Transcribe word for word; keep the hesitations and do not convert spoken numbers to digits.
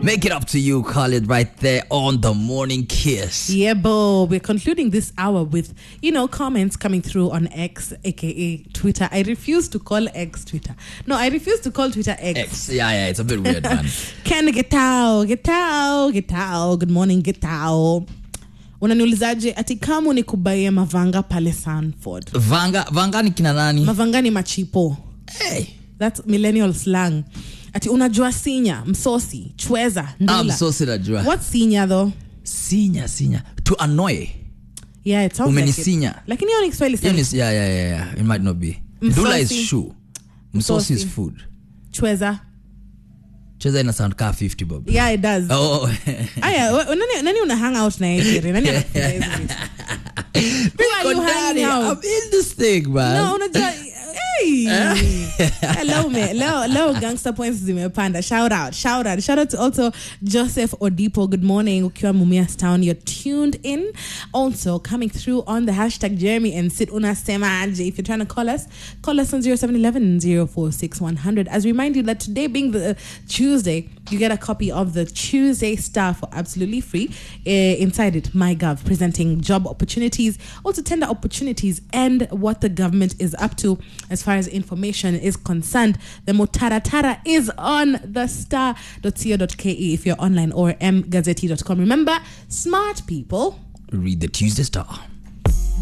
Make it up to you, call it right there on the Morning Kiss. Yeah, bo. We're concluding this hour with, you know, comments coming through on X, aka Twitter. I refuse to call X Twitter. No, I refuse to call Twitter X. X. Yeah, yeah, it's a bit weird, man. Ken Getao, Getao, Getao. Good morning, Getao. Unaniulizaje ati kama nikubaye mavanga pale Sanford. Vanga, vanga ni kina nani? Mavanga ni machipo. Hey. That's millennial slang. Ati unajua sinya, msosi, chweza, ndula. Ah, msosi najua. What's sinya though? Sinya, sinya. To annoy. Yeah, it sounds like sinya. it. Lakini hiyo ni Kiswahili sana. Yeah, yeah, yeah, yeah. It might not be. Msosi. Ndula is shoe. Msosi is food. Chweza. Chweza ina sound car fifty bob. Yeah, it does. Oh. Aya, nani nani una hang out na yeye? Nani anakufunza hizo vitu? Who are you hanging out? I'm in this thing, man. No, unajua hey. Hello me. Hello, hello gangster points zimepanda. Shout out. Shout out. Shout out to also Joseph Odipo. Good morning. Ukiwa Mumias Town, you're tuned in. Also coming through on the hashtag Jeremy and Sit Unasema Aje. If you're trying to call us, call us on zero seven one one zero four six one zero zero. As we remind you that today being the uh, Tuesday, you get a copy of the Tuesday Star for absolutely free. Uh, inside it, MyGov, presenting job opportunities, also tender opportunities, and what the government is up to as far as information is concerned. The Motaratara is on the star dot co dot ke if you're online, or m gazzetti dot com. Remember, smart people read the Tuesday Star.